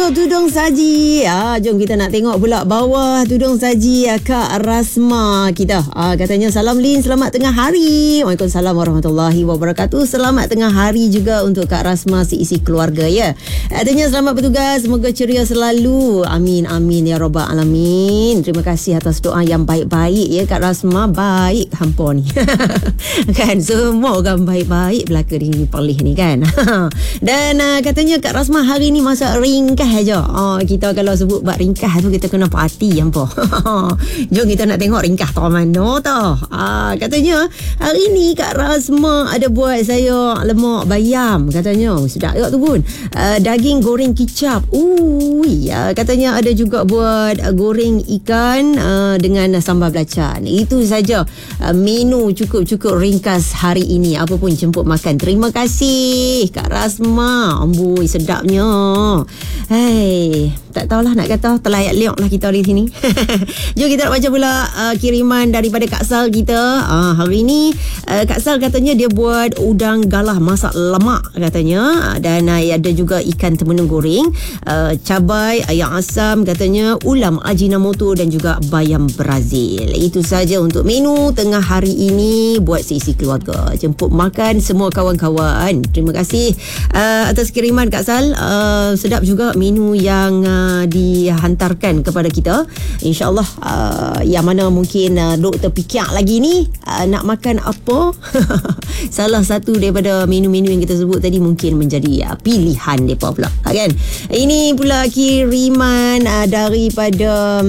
tudung saji. Jom kita nak tengok pula bawah tudung saji Kak Rasma kita. Katanya salam Lin, selamat tengah hari. Waalaikumsalam warahmatullahi wabarakatuh. Selamat tengah hari juga untuk Kak Rasma seisi keluarga ya. Katanya selamat bertugas, semoga ceria selalu. Amin amin ya rabbal alamin. Terima kasih atas doa yang baik-baik ya Kak Rasma. Baik hampa ni. Kan semua orang baik-baik belaka di Perlis ni kan. Dan katanya Kak Rasma hari ni masak ringkas aja. Kita kalau sebut bab ringkas tu kita kena parti hampa. Jom kita nak tengok ringkas tu mana tau. Katanya hari ni Kak Rasma ada buat saya lemak bayam katanya. Sedap juga tu pun. Daging goreng kicap. Ya, katanya ada juga buat goreng ikan dengan sambal belacan. Itu saja menu cukup-cukup ringkas hari ini. Apa pun jemput makan. Terima kasih Kak Rasma. Amboi sedapnya. Hei, tak tahulah nak kata terlayak leok lah kita di sini. Jom kita nak baca pula kiriman daripada Kak Sal kita. Hari ni Kak Sal katanya dia buat udang galah masak lemak katanya. Dan ada juga ikan temenu goreng, cabai, ayam asam katanya, ulam ajinomoto dan juga bayam Brazil. Itu saja untuk menu tengah hari ini buat seisi keluarga. Jemput makan semua kawan-kawan. Terima kasih atas kiriman Kak Sal. Sedap juga menu yang dihantarkan kepada kita. InsyaAllah yang mana mungkin duk terfikir lagi ni nak makan apa. Salah satu daripada menu-menu yang kita sebut tadi mungkin menjadi pilihan mereka pula kan. Ini pula kiriman daripada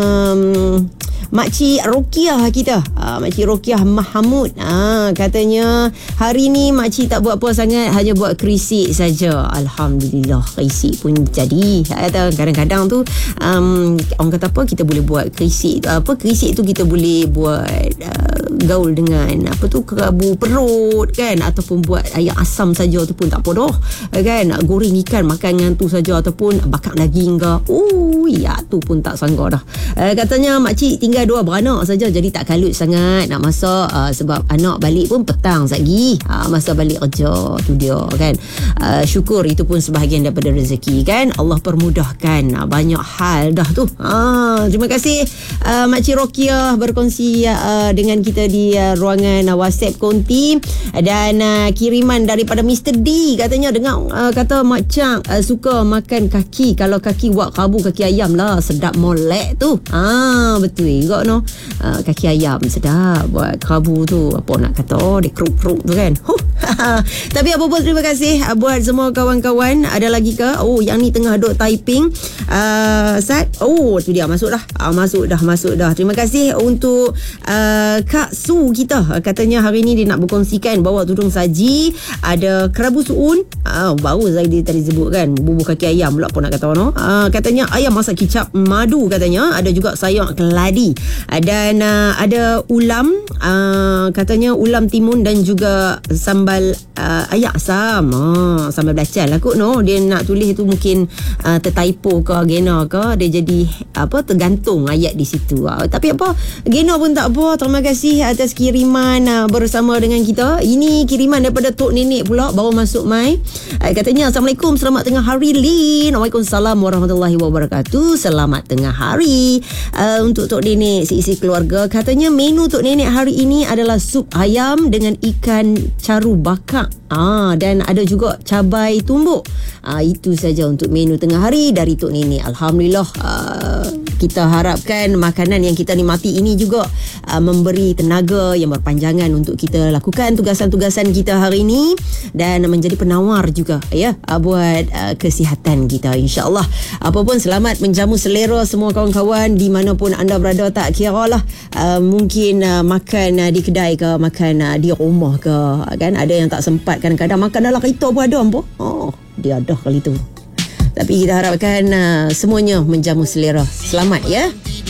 Makcik Rokiah kita. Makcik Rokiah Mahamud. Katanya hari ni makcik tak buat apa sangat, hanya buat kerisik saja. Alhamdulillah, kerisik pun jadi. Kata kadang-kadang tu orang kata apa, kita boleh buat kerisik. Kerisik tu kita boleh buat gaul dengan apa tu, kerabu perut kan, ataupun buat ayam asam saja tu pun tak apa dah kan. Goreng ikan makan dengan tu saja, ataupun bakar daging ke. Ya tu pun tak sanggup dah. Katanya makcik tinggal 2 beranak saja, jadi tak kalut sangat nak masak sebab anak balik pun petang lagi. Masa balik kerja tu dia kan. Syukur itu pun sebahagian daripada rezeki kan. Allah permudahkan banyak hal dah tu. Terima kasih Makcik Rokiah berkongsi dengan kita di ruangan WhatsApp konti. Dan kiriman daripada Mr. D katanya dengar kata Mak suka makan kaki. Kalau kaki buat kabu kaki ayam lah, sedap molek tu. Betul juga no. Kaki ayam sedap buat kabu tu. Apa nak kata, dia keruk-keruk tu kan. Tapi apa pun terima kasih buat semua kawan-kawan. Ada lagi ke? Yang ni tengah duk typing. Sat. Tu dia masuk dah. Masuk dah. Terima kasih untuk Kak Su kita. Katanya hari ni dia nak berkongsikan bawa tudung saji, ada kerabu suun. Baru Zaidi tadi sebut kan, bubur kaki ayam pula apa nak kata no. Katanya ayam masak kicap madu katanya, ada juga sayur keladi. Dan ada ulam, katanya ulam timun dan juga sambal ayam asam. Sambal belacan lah kot no. Dia nak tulis tu mungkin tertypo ke gena ke, dia jadi tergantung ayat di situ. Tapi apa, gena pun tak apa. Terima kasih atas kiriman bersama dengan kita. Ini kiriman daripada Tok Nenek pula, baru masuk mai. Katanya Assalamualaikum, selamat tengah hari Lin. Waalaikumsalam warahmatullahi wabarakatuh. Selamat tengah hari untuk Tok Nenek seisi keluarga. Katanya menu Tok Nenek hari ini adalah sup ayam dengan ikan caru bakar. Dan ada juga cabai tumbuk. Itu saja untuk menu tengah hari dari Tok Nenek. Alhamdulillah, kita harapkan makanan yang kita nikmati ini juga memberi tenaga yang berpanjangan untuk kita lakukan tugasan-tugasan kita hari ini, dan menjadi penawar juga ya buat kesihatan kita insya-Allah. Apapun selamat menjamu selera semua kawan-kawan di mana pun anda berada. Tak kira lah mungkin makan di kedai ke, makan di rumah ke kan. Ada yang tak sempat kadang-kadang makan dalam kereta pun ada apa. Dia ada kali tu. Tapi kita harapkan semuanya menjamu selera. Selamat ya.